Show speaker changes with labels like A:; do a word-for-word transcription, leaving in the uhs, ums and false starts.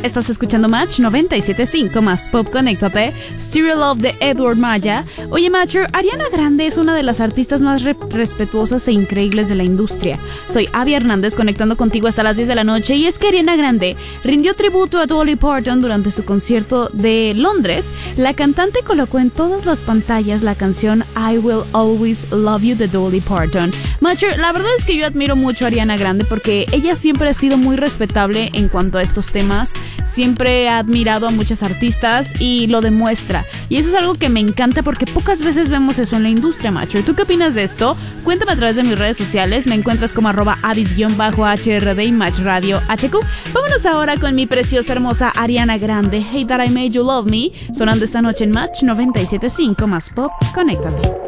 A: Estás escuchando Match noventa y siete punto cinco más Pop, conéctate. Stereo Love de Edward Maya. Oye, Matcher, Ariana Grande es una de las artistas más re- respetuosas e increíbles de la industria. Soy Abby Hernández, conectando contigo hasta las diez de la noche. Y es que Ariana Grande rindió tributo a Dolly Parton durante su concierto de Londres. La cantante colocó en todas las pantallas la canción I Will Always Love You de Dolly Parton. Matcher, la verdad es que yo admiro mucho a Ariana Grande porque ella siempre ha sido muy respetable en cuanto a estos temas. Siempre ha admirado a muchas artistas y lo demuestra. Y eso es algo que me encanta porque pocas veces vemos eso en la industria, Matcher. ¿Tú qué opinas de esto? Cuéntame a través de mis redes sociales. Me encuentras como arroba adis-H R D y Match Radio H Q. Vámonos ahora con mi preciosa, hermosa Ariana Grande. Hey That I Made You Love Me. Sonando esta noche en Match noventa y siete punto cinco más Pop. Conéctate.